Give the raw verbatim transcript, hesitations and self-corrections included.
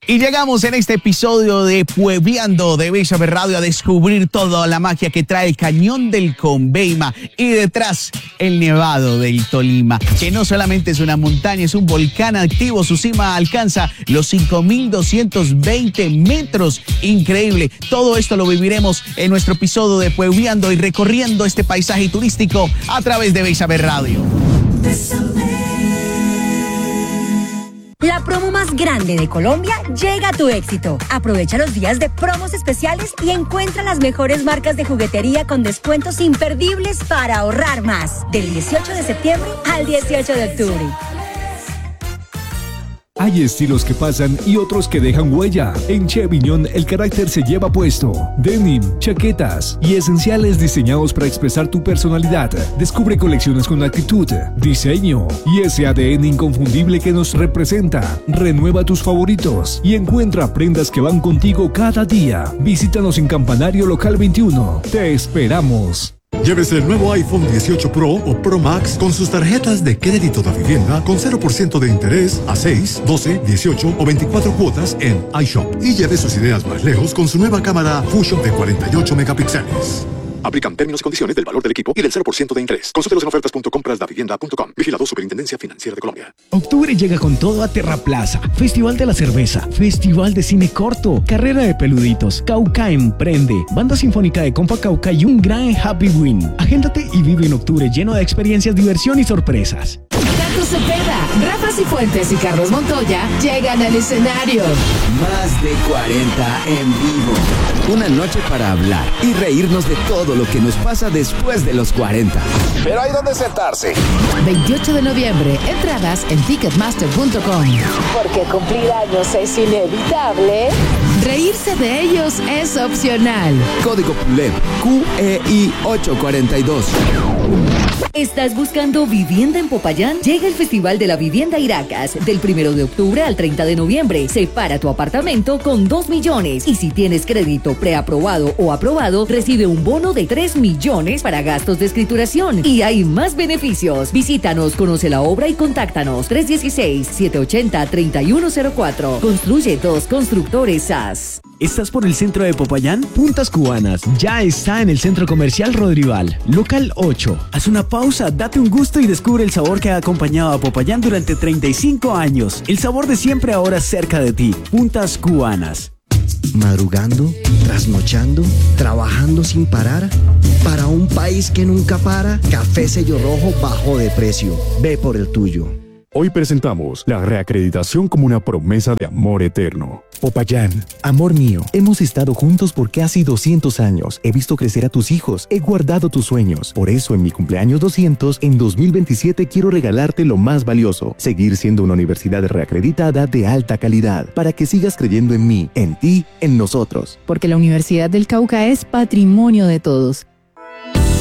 Y llegamos en este episodio de Puebleando de Bella Radio a descubrir toda la magia que trae el Cañón del Conveima y detrás el Nevado del Tolima, que no solamente es una montaña, es un volcán activo. Su cima alcanza los cinco mil doscientos veinte metros. Increíble. Todo esto lo viviremos en nuestro episodio de Puebleando y recorriendo este paisaje turístico a través de Bella Radio. La promo más grande de Colombia llega a tu éxito. Aprovecha los días de promos especiales y encuentra las mejores marcas de juguetería con descuentos imperdibles para ahorrar más. Del dieciocho de septiembre al dieciocho de octubre. Hay estilos que pasan y otros que dejan huella. En Cheviñón el carácter se lleva puesto. Denim, chaquetas y esenciales diseñados para expresar tu personalidad. Descubre colecciones con actitud, diseño y ese A D N inconfundible que nos representa. Renueva tus favoritos y encuentra prendas que van contigo cada día. Visítanos en Campanario Local veintiuno. Te esperamos. Llévese el nuevo iPhone dieciocho Pro o Pro Max con sus tarjetas de crédito de vivienda con cero por ciento de interés a seis, doce, dieciocho o veinticuatro cuotas en iShop. Y lleve sus ideas más lejos con su nueva cámara Fusion de cuarenta y ocho megapíxeles. Aplican términos y condiciones del valor del equipo y del cero por ciento de interés. Consúltelos en ofertas punto compras da vivienda punto com. Vigilado Superintendencia Financiera de Colombia. Octubre llega con todo a Terraplaza. Festival de la Cerveza, Festival de Cine Corto, Carrera de Peluditos, Cauca Emprende, Banda Sinfónica de Compa Cauca y un gran Happy Win. Agéndate y vive en octubre lleno de experiencias, diversión y sorpresas. Tato Cepeda, Rafa Cifuentes y Carlos Montoya llegan al escenario. Más de cuarenta en vivo. Una noche para hablar y reírnos de todo lo que nos pasa después de los cuarenta. Pero hay donde sentarse. veintiocho de noviembre, entradas en ticketmaster punto com. Porque cumplir años es inevitable, reírse de ellos es opcional. Código P U L E B Q E I ocho cuarenta y dos. ¿Estás buscando vivienda en Popayán? Llega el Festival de la Vivienda Iracas. Del primero de octubre al treinta de noviembre. Separa tu apartamento con dos millones. Y si tienes crédito preaprobado o aprobado, recibe un bono de tres millones para gastos de escrituración. Y hay más beneficios. Visítanos, conoce la obra y contáctanos. tres uno seis, siete ocho cero, tres uno cero cuatro. Construye dos Constructores S A S. ¿Estás por el centro de Popayán? Puntas Cubanas ya está en el Centro Comercial Rodrival, local ocho. Haz una pausa, date un gusto y descubre el sabor que ha acompañado a Popayán durante treinta y cinco años. El sabor de siempre ahora cerca de ti. Puntas Cubanas. Madrugando, trasnochando, trabajando sin parar. Para un país que nunca para, Café Sello Rojo bajó de precio. Ve por el tuyo. Hoy presentamos la reacreditación como una promesa de amor eterno. Popayán, amor mío, hemos estado juntos por casi doscientos años. He visto crecer a tus hijos, he guardado tus sueños. Por eso en mi cumpleaños doscientos, en dos mil veintisiete quiero regalarte lo más valioso. Seguir siendo una universidad reacreditada de alta calidad. Para que sigas creyendo en mí, en ti, en nosotros. Porque la Universidad del Cauca es patrimonio de todos.